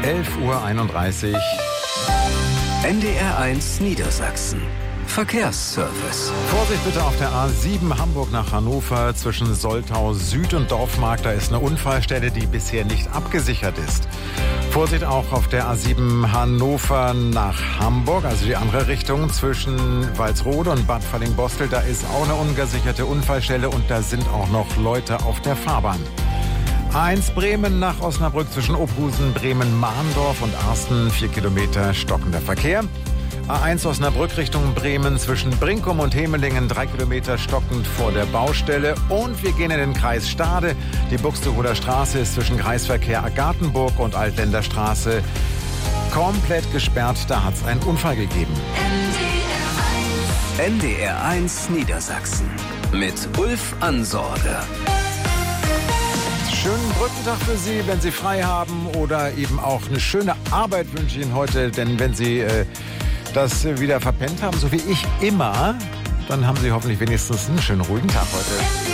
11:31 Uhr. NDR1 Niedersachsen. Verkehrsservice. Vorsicht bitte auf der A7 Hamburg nach Hannover zwischen Soltau Süd und Dorfmarkt. Da ist eine Unfallstelle, die bisher nicht abgesichert ist. Vorsicht auch auf der A7 Hannover nach Hamburg, also die andere Richtung zwischen Walsrode und Bad Fallingbostel. Da ist auch eine ungesicherte Unfallstelle und da sind auch noch Leute auf der Fahrbahn. A1 Bremen nach Osnabrück zwischen Oberhausen, Bremen-Mahndorf und Arsten, 4 Kilometer stockender Verkehr. A1 Osnabrück Richtung Bremen zwischen Brinkum und Hemelingen, 3 Kilometer stockend vor der Baustelle. Und wir gehen in den Kreis Stade. Die Buxtehuder Straße ist zwischen Kreisverkehr Agathenburg und Altländer Straße komplett gesperrt. Da hat es einen Unfall gegeben. NDR1 Niedersachsen mit Ulf Ansorge. Schönen Brückentag für Sie, wenn Sie frei haben oder eben auch eine schöne Arbeit wünsche ich Ihnen heute. Denn wenn Sie das wieder verpennt haben, so wie ich immer, dann haben Sie hoffentlich wenigstens einen schönen ruhigen Tag heute.